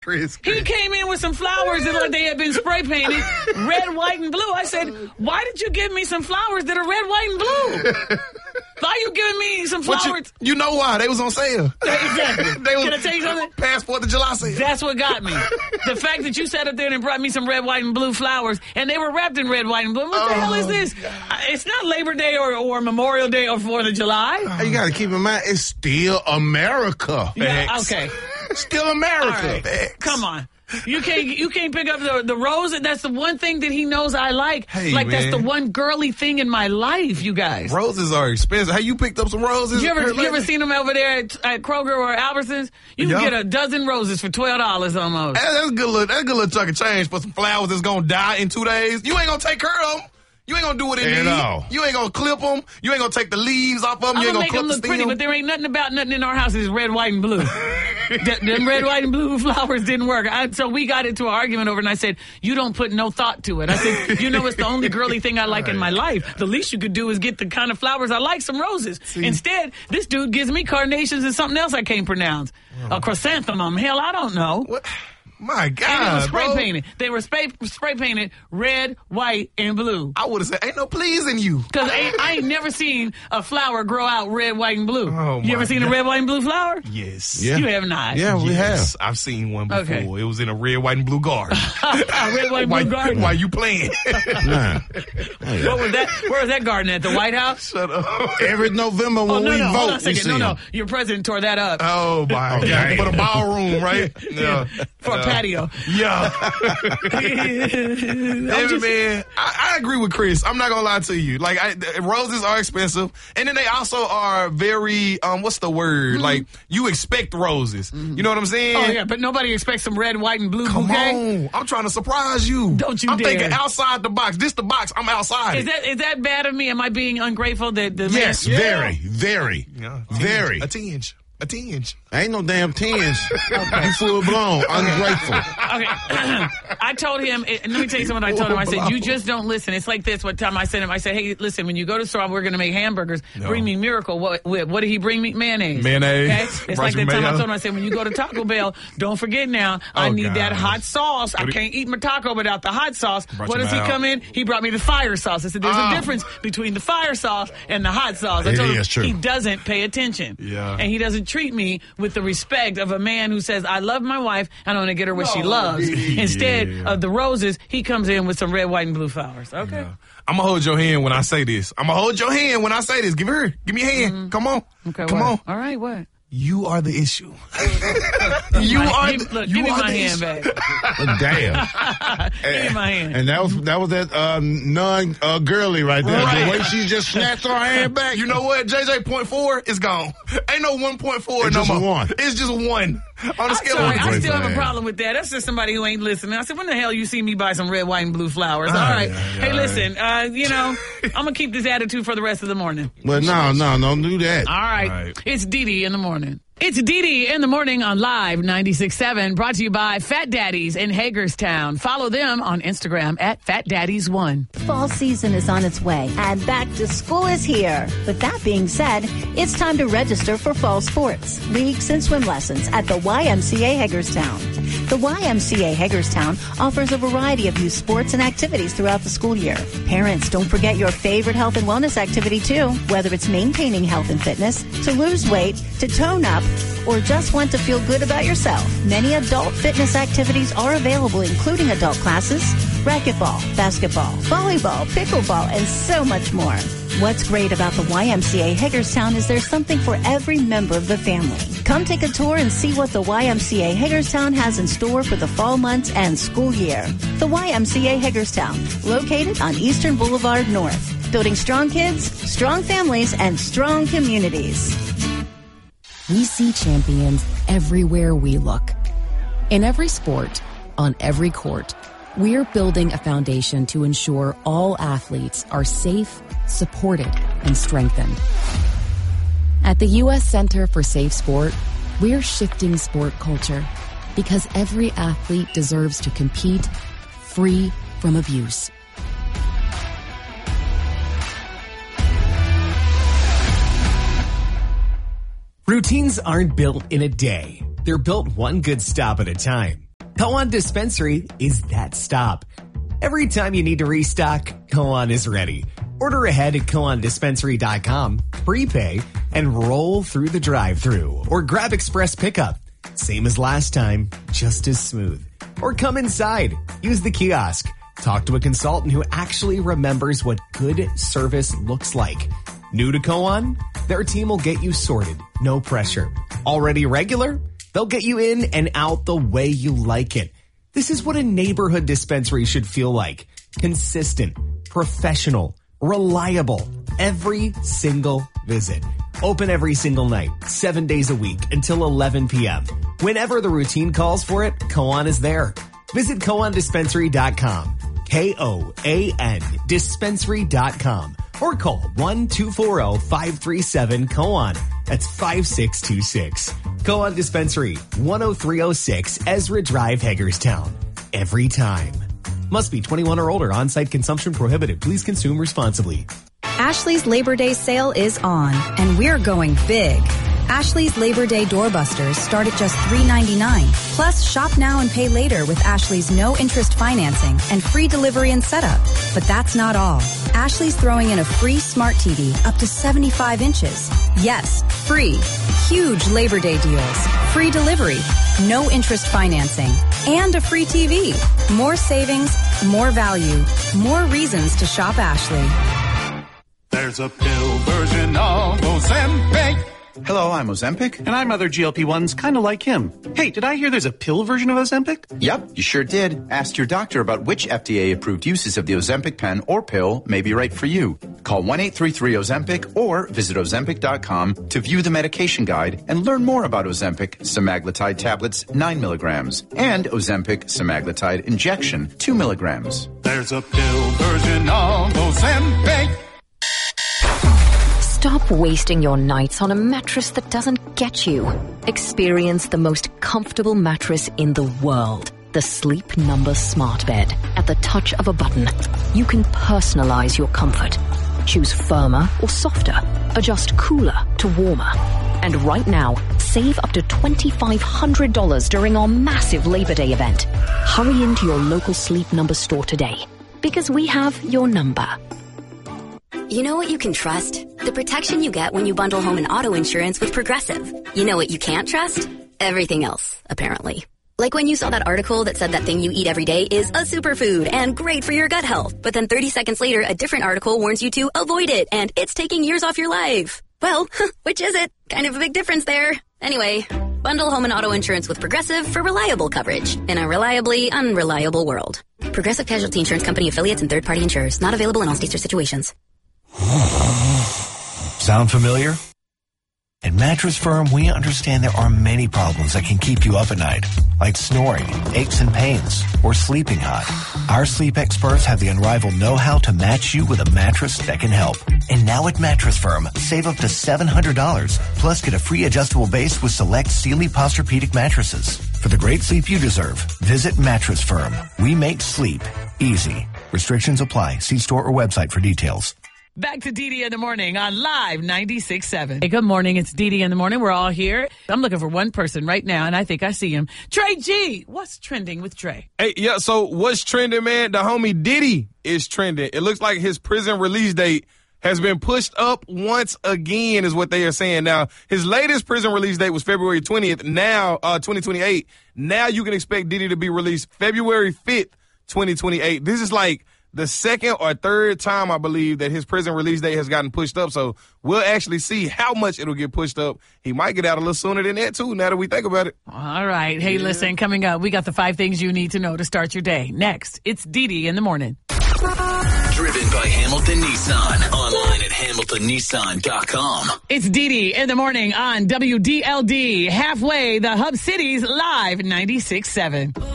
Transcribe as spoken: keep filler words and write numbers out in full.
Chris, He came in with some flowers that like they had been spray painted, red, white, and blue. I said, why did you give me some flowers that are red, white, and blue? Why are you giving me some flowers? You, you know why? They was on sale. Exactly. they was, Can I tell you something? Past fourth of July sale. That's what got me. The fact that you sat up there and brought me some red, white, and blue flowers, and they were wrapped in red, white, and blue. What oh, the hell is this? Uh, it's not Labor Day or, or Memorial Day or fourth of July. You got to keep in mind, it's still America. Yeah, okay. Still America. Right. Come on. You can't you can't pick up the, the rose. That's the one thing that he knows I like. Hey, like, man. that's the one girly thing in my life, you guys. Roses are expensive. Hey, you picked up some roses? You ever, you ever seen them over there at, at Kroger or Albertsons? You can Yeah. get a dozen roses for twelve dollars almost. Hey, that's a good little, that's a good little chunk of change for some flowers that's going to die in two days. You ain't going to take care of them. You ain't going to do what it At needs. all. You ain't going to clip them. You ain't going to take the leaves off of them. I'm You ain't gonna going make to them clip look the pretty, stem. but there ain't nothing about nothing in our house is red, white, and blue. Th- them red, white, and blue flowers didn't work. I, so we got into an argument over it, and I said, you don't put no thought to it. I said, you know, it's the only girly thing I like in my life. The least you could do is get the kind of flowers I like, some roses. See. Instead, this dude gives me carnations and something else I can't pronounce. A chrysanthemum. Hell, I don't know. What? My God, And it was spray bro. painted. They were spray, spray painted red, white, and blue. I would have said, ain't no please in you. Because I, I ain't never seen a flower grow out red, white, and blue. Oh, you my ever seen God. a red, white, and blue flower? Yes. Yeah. You have not. Yeah, we yes, have. I've seen one before. Okay. It was in a red, white, and blue garden. A red, white, and why, blue garden. why you playing? Nah. What was that? Where was that garden at? The White House? Shut up. Every November when Oh, no, we no. vote, Hold on a we second. see No, no. them. Your president tore that up Oh, my God. For the ballroom, right? Yeah. for a Uh, patio. Yeah. I'm Hey, just- man, I, I agree with Chris. I'm not gonna lie to you. Like, I, the- roses are expensive, and then they also are very um. What's the word? Mm-hmm. Like, you expect roses. You know what I'm saying? Oh, yeah, but nobody expects some red, white, and blue Come bouquet. on, I'm trying to surprise you. Don't you I'm dare. thinking outside the box. This the box. I'm outside. Is it. that is that bad of me? Am I being ungrateful? That the Yes, man- very, very, Yeah, very. a tinge, a tinge. Ain't no damn tens. You full blown, ungrateful. Okay. I told him, and let me tell you something I told him. I said, you just don't listen. It's like this. One time I said him, I said, hey, listen, when you go to the store, we're going to make hamburgers. No. Bring me Miracle. What, what, what did he bring me? Mayonnaise. Mayonnaise. Okay? It's Brought like you that time I mayo? told him, I said, when you go to Taco Bell, don't forget now, I Oh, need that gosh. hot sauce. I What can't eat my taco without the hot sauce. Brought What you does he mayo. come in? He brought me the fire sauce. I said, there's Oh. a difference between the fire sauce and the hot sauce. I It told him is true. he doesn't pay attention. Yeah. And he doesn't treat me with the respect of a man who says, I love my wife, and I want to get her what she loves. Instead Yeah. of the roses, he comes in with some red, white, and blue flowers. Okay. Yeah. I'm gonna hold your hand when I say this. I'm gonna hold your hand when I say this. Give her, give me your hand. Come on, Okay. come what? on. All right. What? You are the issue. you My- are. give, the, look, you give me are my the hand issue. back. Damn. Give me my hand. And that was that was that uh, non uh, girly right there. Right. The way she just snatched her hand back. You know what? J J point four is gone. Ain't no one point four It's no just more. one. It's just one. On the I'm scale sorry, of I Great still have a man. problem with that. That's just somebody who ain't listening. I said, when the hell you see me buy some red, white, and blue flowers? All Ah, right. yeah, Hey, yeah, listen, uh, you know, I'm going to keep this attitude for the rest of the morning. Well, no, no, don't do that. All right. Right. It's Dee Dee in the morning. It's Dee Dee in the morning on Live ninety-six point seven, brought to you by Fat Daddies in Hagerstown. Follow them on Instagram at Fat Daddies one. Fall season is on its way and back to school is here. With that being said, it's time to register for fall sports, leagues, and swim lessons at the Y M C A Hagerstown. The Y M C A Hagerstown offers a variety of youth sports and activities throughout the school year. Parents, don't forget your favorite health and wellness activity too, whether it's maintaining health and fitness, to lose weight, to tone up, or just want to feel good about yourself. Many adult fitness activities are available, including adult classes, racquetball, basketball, volleyball, pickleball, and so much more. What's great about the Y M C A Hagerstown is there's something for every member of the family. Come take a tour and see what the Y M C A Hagerstown has in store for the fall months and school year. The Y M C A Hagerstown, located on Eastern Boulevard North, building strong kids, strong families, and strong communities. We see champions everywhere we look. In every sport, on every court, we're building a foundation to ensure all athletes are safe, supported, and strengthened. At the U S Center for Safe Sport, we're shifting sport culture because every athlete deserves to compete free from abuse. Routines aren't built in a day. They're built one good stop at a time. Koan Dispensary is that stop. Every time you need to restock, Koan is ready. Order ahead at koan dispensary dot com, prepay, and roll through the drive-thru. Or grab express pickup. Same as last time, just as smooth. Or come inside. Use the kiosk. Talk to a consultant who actually remembers what good service looks like. New to Koan? Their team will get you sorted. No pressure. Already regular? They'll get you in and out the way you like it. This is what a neighborhood dispensary should feel like. Consistent, professional, reliable. Every single visit. Open every single night, seven days a week until eleven p.m. Whenever the routine calls for it, Koan is there. Visit koan dispensary dot com. K O A N dispensary dot com. Or call one two four zero five three seven Koan. That's five six two six. Koan Dispensary, one oh three oh six Ezra Drive, Hagerstown. Every time. Must be twenty-one or older. On-site consumption prohibited. Please consume responsibly. Ashley's Labor Day sale is on, and we're going big. Ashley's Labor Day doorbusters start at just three ninety-nine. Plus, shop now and pay later with Ashley's no-interest financing and free delivery and setup. But that's not all. Ashley's throwing in a free smart T V up to seventy-five inches. Yes, free. Huge Labor Day deals. Free delivery. No interest financing. And a free T V. More savings, more value, more reasons to shop Ashley. There's a pill version of Ozempic. Hello, I'm Ozempic. And I'm other G L P ones kind of like him. Hey, did I hear there's a pill version of Ozempic? Yep, you sure did. Ask your doctor about which F D A-approved uses of the Ozempic pen or pill may be right for you. Call one eight three three Ozempic or visit ozempic dot com to view the medication guide and learn more about Ozempic semaglutide tablets nine milligrams and Ozempic semaglutide injection two milligrams. There's a pill version of Ozempic. Stop wasting your nights on a mattress that doesn't get you. Experience the most comfortable mattress in the world. The Sleep Number Smart Bed. At the touch of a button, you can personalize your comfort. Choose firmer or softer. Adjust cooler to warmer. And right now, save up to twenty-five hundred dollars during our massive Labor Day event. Hurry into your local Sleep Number store today, because we have your number. You know what you can trust? The protection you get when you bundle home and auto insurance with Progressive. You know what you can't trust? Everything else, apparently. Like when you saw that article that said that thing you eat every day is a superfood and great for your gut health. But then thirty seconds later, a different article warns you to avoid it and it's taking years off your life. Well, which is it? Kind of a big difference there. Anyway, bundle home and auto insurance with Progressive for reliable coverage in a reliably unreliable world. Progressive Casualty Insurance Company affiliates and third-party insurers. Not available in all states or situations. Sound familiar? At Mattress Firm, we understand there are many problems that can keep you up at night, like snoring, aches and pains, or sleeping hot. Our sleep experts have the unrivaled know-how to match you with a mattress that can help. And now at Mattress Firm, save up to seven hundred dollars, plus get a free adjustable base with select Sealy Posturepedic mattresses. For the great sleep you deserve, visit Mattress Firm. We make sleep easy. Restrictions apply. See store or website for details. Back to Dee Dee in the Morning on Live ninety-six point seven. Hey, good morning. It's Dee Dee in the Morning. We're all here. I'm looking for one person right now, and I think I see him. Trey G. What's trending with Trey? Hey, yeah, so what's trending, man? The homie Diddy is trending. It looks like his prison release date has been pushed up once again, is what they are saying. Now, his latest prison release date was February twentieth. Now, uh, twenty twenty-eight. Now you can expect Diddy to be released February fifth, twenty twenty-eight. This is like the second or third time, I believe, that his prison release date has gotten pushed up. So we'll actually see how much it'll get pushed up. He might get out a little sooner than that, too, now that we think about it. All right. Hey, yeah. Listen, coming up, we got the five things you need to know to start your day. Next, it's Dee Dee in the Morning. Driven by Hamilton Nissan. Online at hamilton nissan dot com. It's Dee Dee in the Morning on W D L D. Halfway, the Hub Cities Live ninety-six point seven.